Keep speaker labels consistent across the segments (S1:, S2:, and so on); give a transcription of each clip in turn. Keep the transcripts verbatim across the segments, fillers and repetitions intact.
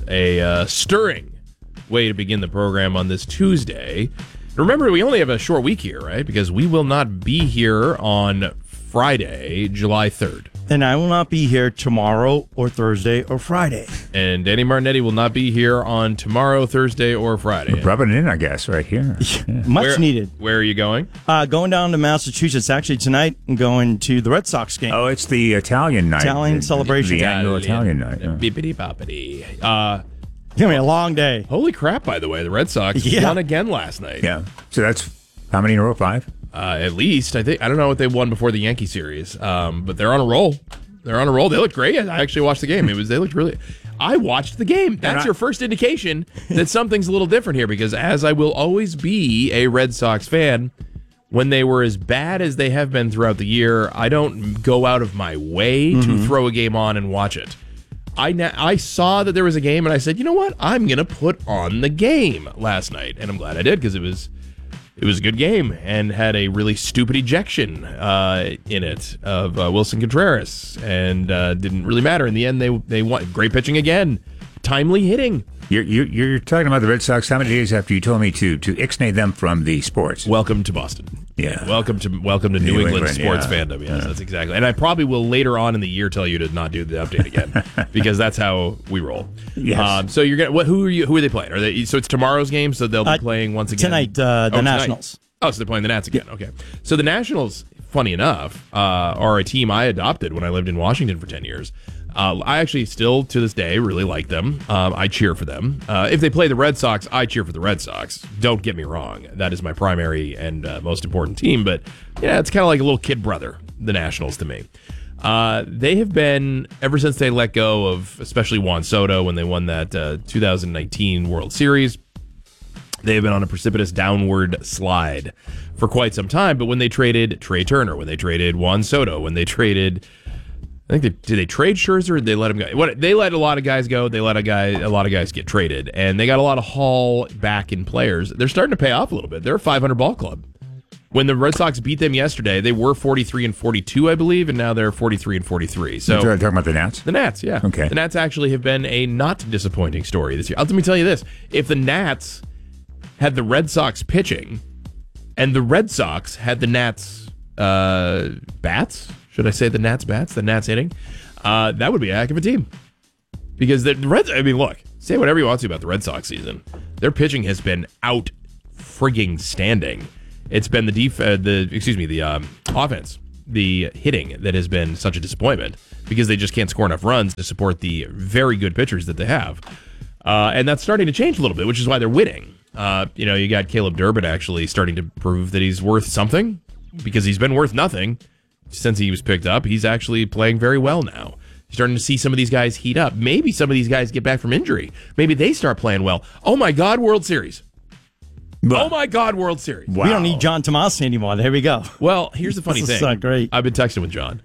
S1: a uh, stirring way to begin the program on this Tuesday. Remember, we only have a short week here, right? Because we will not be here on Friday, July third.
S2: And I will not be here tomorrow or Thursday or Friday.
S1: And Danny Martinetti will not be here on tomorrow, Thursday, or Friday.
S3: We're rubbing it in, I guess, right here.
S2: Yeah. Much
S1: where,
S2: needed.
S1: Where are you going?
S2: Uh, going down to Massachusetts. Actually, tonight, I'm going to the Red Sox game.
S3: Oh, it's the Italian night.
S2: Italian
S3: the,
S2: celebration.
S3: The annual Italian night. Yeah.
S1: Bippity-boppity. Uh,
S2: It's going to be a long day.
S1: Holy crap, by the way. The Red Sox
S2: Yeah.
S1: won again last night.
S3: Yeah. So that's how many in a row? Five?
S1: Uh, at least. I think. I don't know what they won before the Yankee series, um, but they're on a roll. They're on a roll. They looked great. I actually watched the game. It was. They looked really. I watched the game. That's
S3: I,
S1: your first indication that something's a little different here, because as I will always be a Red Sox fan, when they were as bad as they have been throughout the year, I don't go out of my way mm-hmm. to throw a game on and watch it. I, na- I saw that there was a game, and I said, you know what? I'm going to put on the game last night. And I'm glad I did, because it was it was a good game and had a really stupid ejection uh, in it of uh, Wilson Contreras. And uh, didn't really matter. In the end, they they won. Great pitching again. Timely hitting.
S3: You're, you're, you're talking about the Red Sox how many days after you told me to to ixnay them from the sports?
S1: Welcome to Boston.
S3: Yeah.
S1: Welcome to welcome to New, New England, England sports
S3: yeah.
S1: fandom. Yes,
S3: yeah.
S1: that's exactly. And I probably will later on in the year tell you to not do the update again because that's how we roll.
S3: Yes.
S1: Um, so you're gonna what? Who are you? Who are they playing? Are they? So it's tomorrow's game. So they'll be uh, playing once again
S2: tonight. Uh, the
S1: oh,
S2: Nationals.
S1: Tonight. Oh, so they're playing the Nats again. Okay. So the Nationals, funny enough, uh, are a team I adopted when I lived in Washington for ten years. Uh, I actually still, to this day, really like them. Um, I cheer for them. Uh, if they play the Red Sox, I cheer for the Red Sox. Don't get me wrong. That is my primary and uh, most important team. But, yeah, it's kind of like a little kid brother, the Nationals, to me. Uh, they have been, ever since they let go of, especially Juan Soto, when they won that uh, two thousand nineteen World Series, they have been on a precipitous downward slide for quite some time. But when they traded Trey Turner, when they traded Juan Soto, when they traded... I think they did they trade Scherzer or did they let him go? What they let a lot of guys go. They let a guy a lot of guys get traded, and they got a lot of haul back in players. They're starting to pay off a little bit. They're a five hundred ball club. When the Red Sox beat them yesterday, they were forty-three and forty-two, I believe, and now they're forty-three and forty-three. So
S3: you're talking about the Nats?
S1: The Nats, yeah.
S3: Okay.
S1: The Nats actually have been a not disappointing story this year. Let me tell you this: if the Nats had the Red Sox pitching, and the Red Sox had the Nats uh, bats. Should I say the Nats bats, the Nats hitting? Uh, that would be a heck of a team. Because the Reds, I mean, look, say whatever you want to about the Red Sox season. Their pitching has been out frigging standing. It's been the def- uh, the excuse me, the um, offense, the hitting that has been such a disappointment because they just can't score enough runs to support the very good pitchers that they have. Uh, and that's starting to change a little bit, which is why they're winning. Uh, you know, you got Caleb Durbin actually starting to prove that he's worth something because he's been worth nothing since he was picked up. He's actually playing very well now. You're starting to see some of these guys heat up. Maybe some of these guys get back from injury. Maybe they start playing well. Oh, my God, World Series.
S3: Well,
S1: oh, my God, World Series.
S2: Wow. We don't need John Tomasi anymore. There we go.
S1: Well, here's the funny
S2: this
S1: thing.
S2: Is so great.
S1: I've been texting with John.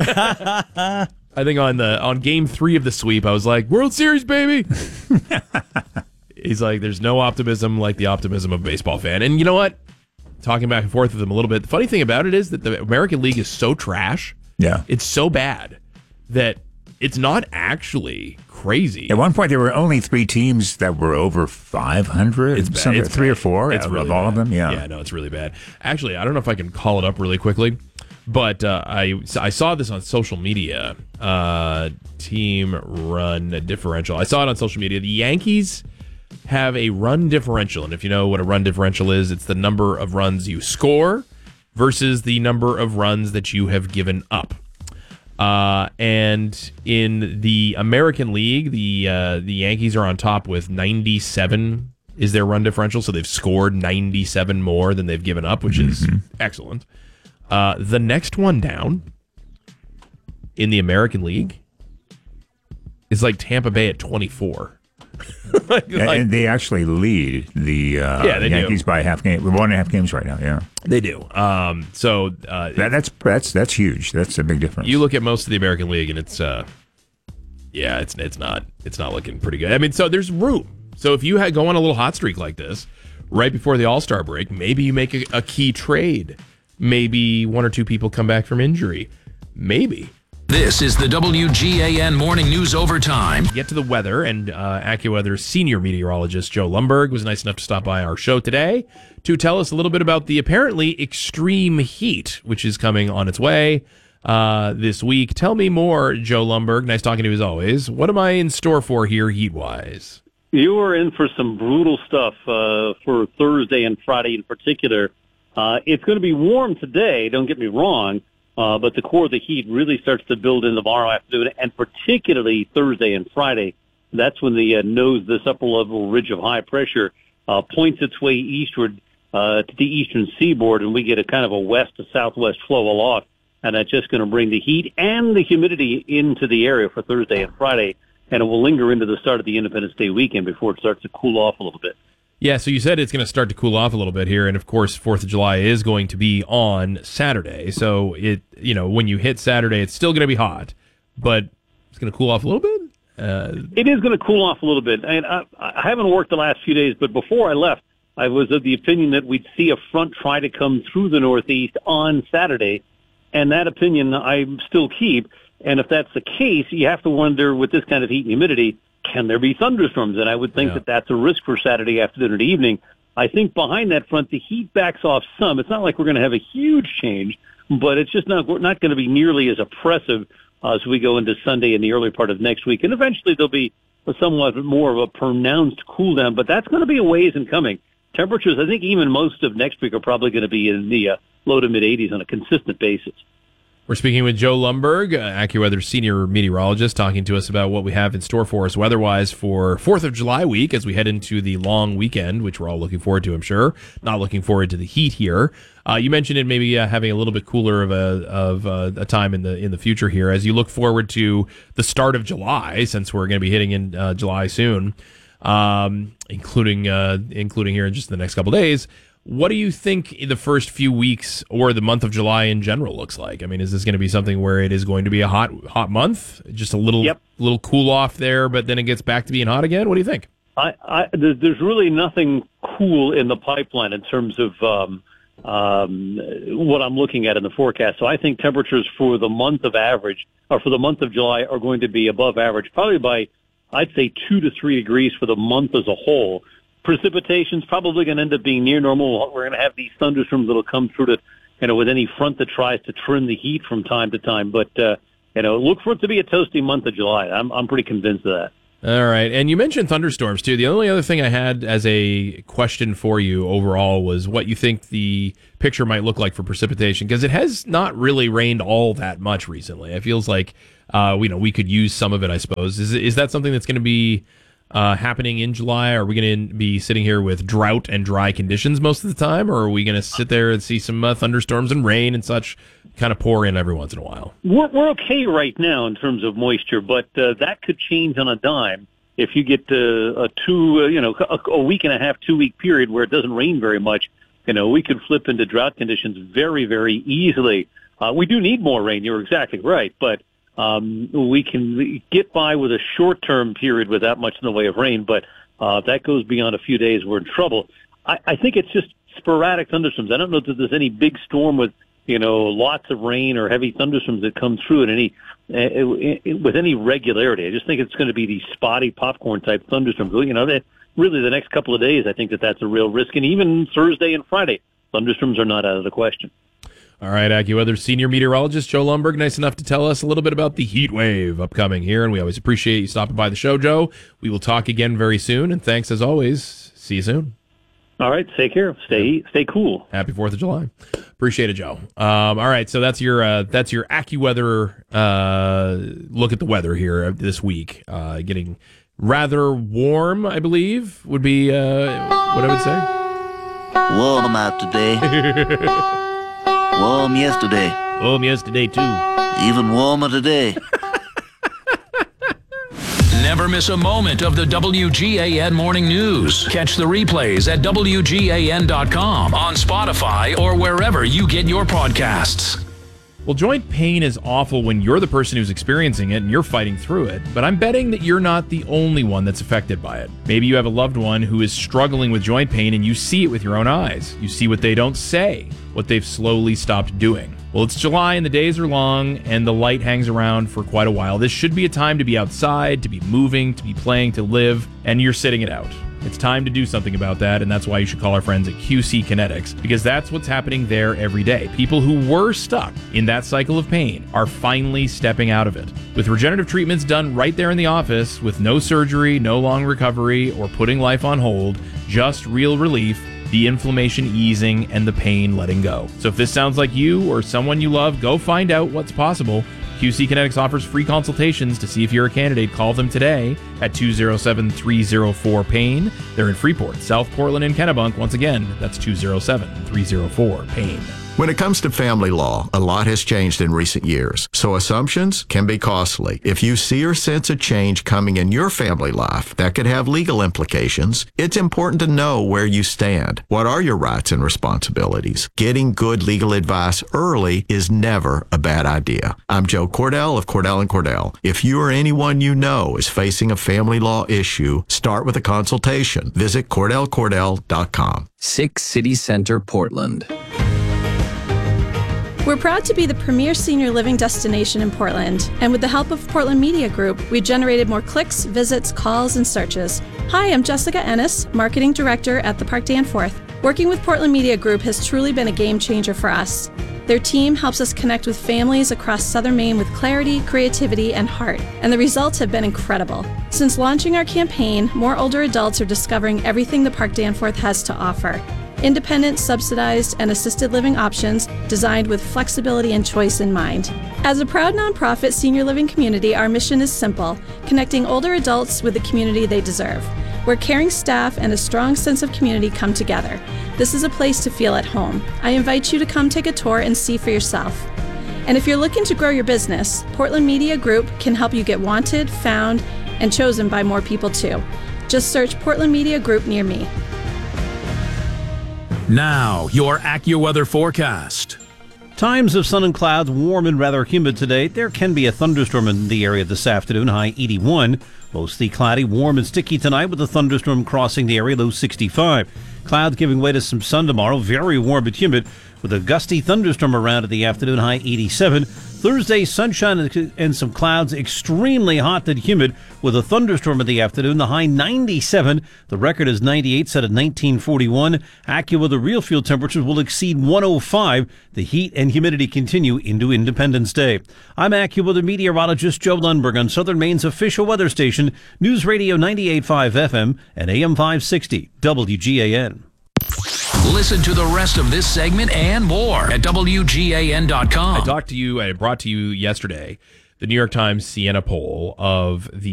S1: I think on the on game three of the sweep, I was like, World Series, baby. He's like, there's no optimism like the optimism of a baseball fan. And you know what? Talking back and forth with him a little bit. The funny thing about it is that the American League is so trash.
S3: Yeah.
S1: It's so bad that it's not actually crazy.
S3: At one point, there were only three teams that were over five hundred.
S1: It's bad.
S3: Some,
S1: It's
S3: three
S1: bad.
S3: or four
S1: it's
S3: of
S1: really
S3: all
S1: bad.
S3: of them. Yeah.
S1: Yeah, no, it's really bad. Actually, I don't know if I can call it up really quickly, but uh, I, I saw this on social media. Uh, team run differential. I saw it on social media. The Yankees have a run differential, and if you know what a run differential is, it's the number of runs you score versus the number of runs that you have given up. Uh, and in the American League, the uh, the Yankees are on top with ninety-seven is their run differential, so they've scored ninety-seven more than they've given up, which is mm-hmm. excellent. Uh, the next one down in the American League is like Tampa Bay at twenty-four. like,
S3: and,
S1: like,
S3: and they actually lead the uh,
S1: yeah, they
S3: Yankees
S1: do.
S3: by half game. We're one and a half games right now. Yeah,
S1: they do. Um, so uh,
S3: that, that's that's that's huge. That's a big difference.
S1: You look at most of the American League, and it's uh, yeah, it's it's not it's not looking pretty good. I mean, so there's room. So if you had, go on a little hot streak like this right before the All-Star break, maybe you make a, a key trade. Maybe one or two people come back from injury. Maybe.
S4: This is the W G A N Morning News Overtime.
S1: Get to the weather, and uh, AccuWeather's senior meteorologist Joe Lumberg was nice enough to stop by our show today to tell us a little bit about the apparently extreme heat, which is coming on its way uh, this week. Tell me more, Joe Lumberg. Nice talking to you as always. What am I in store for here heat-wise?
S5: You are in for some brutal stuff uh, for Thursday and Friday in particular. Uh, it's going to be warm today, don't get me wrong, uh, but the core of the heat really starts to build in tomorrow afternoon, and particularly Thursday and Friday. That's when the uh, nose, this upper-level ridge of high pressure, uh, points its way eastward uh, to the eastern seaboard, and we get a kind of a west to southwest flow aloft, and that's just going to bring the heat and the humidity into the area for Thursday and Friday, and it will linger into the start of the Independence Day weekend before it starts to cool off a little bit.
S1: Yeah, so you said it's going to start to cool off a little bit here, and of course, fourth of July is going to be on Saturday. So it, you know, when you hit Saturday, it's still going to be hot, but it's going to cool off a little bit. Uh,
S5: it is going to cool off a little bit, and I, I haven't worked the last few days, but before I left, I was of the opinion that we'd see a front try to come through the Northeast on Saturday, and that opinion I still keep. And if that's the case, you have to wonder, with this kind of heat and humidity, can there be thunderstorms? And I would think
S1: yeah.
S5: that that's a risk for Saturday afternoon and evening. I think behind that front, the heat backs off some. It's not like we're going to have a huge change, but it's just not not going to be nearly as oppressive uh, as we go into Sunday and the early part of next week. And eventually there'll be a somewhat more of a pronounced cool down, but that's going to be a ways in coming. Temperatures, I think even most of next week are probably going to be in the uh, low to mid eighties on a consistent basis.
S1: We're speaking with Joe Lumberg, uh, AccuWeather's senior meteorologist, talking to us about what we have in store for us weather-wise for fourth of July week as we head into the long weekend, which we're all looking forward to, I'm sure. Not looking forward to the heat here. Uh, you mentioned it maybe uh, having a little bit cooler of a of uh, a time in the in the future here as you look forward to the start of July, since we're going to be hitting in uh, July soon, um, including uh, including here in just the next couple days. What do you think the first few weeks or the month of July in general looks like? I mean, is this going to be something where it is going to be a hot hot month, just a little
S5: yep.
S1: little cool off there, but then it gets back to being hot again? What do you think?
S5: I, I, there's really nothing cool in the pipeline in terms of um, um, what I'm looking at in the forecast. So I think temperatures for the month of average, or for the month of July, are going to be above average, probably by, I'd say, two to three degrees for the month as a whole. Precipitation's probably going to end up being near normal. We're going to have these thunderstorms that'll come through to, you know, with any front that tries to trim the heat from time to time. But, uh, you know, look for it to be a toasty month of July. I'm, I'm pretty convinced of that.
S1: All right. And you mentioned thunderstorms, too. The only other thing I had as a question for you overall was what you think the picture might look like for precipitation, because it has not really rained all that much recently. It feels like, uh, you know, we could use some of it, I suppose. Is, is that something that's going to be Uh, happening in July? Are we going to be sitting here with drought and dry conditions most of the time, or are we going to sit there and see some uh, thunderstorms and rain and such kind of pour in every once in a while?
S5: We're, we're okay right now in terms of moisture, but uh, that could change on a dime if you get uh, a two, uh, you know, a, a week and a half, two week period where it doesn't rain very much. You know, we could flip into drought conditions very, very easily. Uh, we do need more rain. You're exactly right, but Um, we can get by with a short-term period with that much in the way of rain, but uh, if that goes beyond a few days, we're in trouble. I, I think it's just sporadic thunderstorms. I don't know that there's any big storm with, you know, lots of rain or heavy thunderstorms that come through in any uh, with any regularity. I just think it's going to be these spotty popcorn-type thunderstorms. You know, that really the next couple of days, I think that that's a real risk, and even Thursday and Friday, thunderstorms are not out of the question.
S1: All right, AccuWeather senior meteorologist Joe Lumberg, nice enough to tell us a little bit about the heat wave upcoming here, and we always appreciate you stopping by the show, Joe. We will talk again very soon, and thanks as always. See you soon.
S5: All right, take care. Stay stay cool.
S1: Happy fourth of July. Appreciate it, Joe. Um, all right, so that's your uh, that's your AccuWeather uh, look at the weather here this week. Uh, getting rather warm, I believe, would be uh, what I would say.
S6: Warm out today. Warm yesterday.
S1: Warm yesterday, too.
S6: Even warmer today.
S4: Never miss a moment of the W G A N Morning News. Catch the replays at W G A N dot com, on Spotify, or wherever you get your podcasts.
S1: Well, joint pain is awful when you're the person who's experiencing it and you're fighting through it, but I'm betting that you're not the only one that's affected by it. Maybe you have a loved one who is struggling with joint pain and you see it with your own eyes. You see what they don't say, what they've slowly stopped doing. Well, it's July and the days are long and the light hangs around for quite a while. This should be a time to be outside, to be moving, to be playing, to live, and you're sitting it out. It's time to do something about that, and that's why you should call our friends at Q C Kinetics, because that's what's happening there every day. People who were stuck in that cycle of pain are finally stepping out of it. With regenerative treatments done right there in the office, with no surgery, no long recovery, or putting life on hold, just real relief, the inflammation easing, and the pain letting go. So if this sounds like you or someone you love, go find out what's possible. Q C Kinetics offers free consultations to see if you're a candidate. Call them today at two oh seven, three oh four, pain. They're in Freeport, South Portland, and Kennebunk. Once again, that's two oh seven, three oh four, pain.
S7: When it comes to family law, a lot has changed in recent years, so assumptions can be costly. If you see or sense a change coming in your family life that could have legal implications, it's important to know where you stand. What are your rights and responsibilities? Getting good legal advice early is never a bad idea. I'm Joe Cordell of Cordell and Cordell. If you or anyone you know is facing a family law issue, start with a consultation. Visit Cordell Cordell dot com.
S8: Six City Center, Portland.
S9: We're proud to be the premier senior living destination in Portland, and with the help of Portland Media Group, we've generated more clicks, visits, calls, and searches. Hi, I'm Jessica Ennis, Marketing Director at the Park Danforth. Working with Portland Media Group has truly been a game changer for us. Their team helps us connect with families across Southern Maine with clarity, creativity, and heart, and the results have been incredible. Since launching our campaign, more older adults are discovering everything the Park Danforth has to offer. Independent, subsidized, and assisted living options designed with flexibility and choice in mind. As a proud nonprofit senior living community, our mission is simple: connecting older adults with the community they deserve, where caring staff and a strong sense of community come together. This is a place to feel at home. I invite you to come take a tour and see for yourself. And if you're looking to grow your business, Portland Media Group can help you get wanted, found, and chosen by more people too. Just search Portland Media Group near me.
S4: Now, your AccuWeather forecast.
S10: Times of sun and clouds, warm and rather humid today. There can be a thunderstorm in the area this afternoon, high eighty-one. Mostly cloudy, warm and sticky tonight with a thunderstorm crossing the area, low sixty-five. Clouds giving way to some sun tomorrow, very warm but humid with a gusty thunderstorm around in the afternoon, high eighty-seven. Thursday, sunshine and some clouds, extremely hot and humid with a thunderstorm in the afternoon, the high ninety-seven. The record is ninety-eight, set at nineteen forty-one. AccuWeather real field temperatures will exceed one oh five. The heat and humidity continue into Independence Day. I'm AccuWeather meteorologist Joe Lundberg on Southern Maine's official weather station, News Radio ninety-eight point five F M and A M five sixty, W G A N.
S4: Listen to the rest of this segment and more at W G A N dot com.
S1: I talked to you, I brought to you yesterday the New York Times Siena poll of the